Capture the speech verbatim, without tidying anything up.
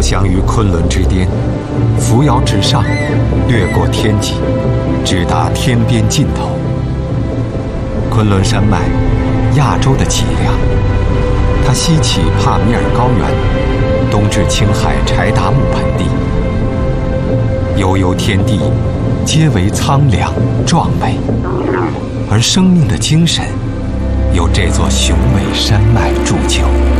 翔于昆仑之巅，扶摇直上，掠过天际，直达天边尽头。昆仑山脉，亚洲的脊梁，它西起帕米尔高原，东至青海柴达木盆地。悠悠天地，皆为苍凉壮美，而生命的精神由这座雄伟山脉铸就。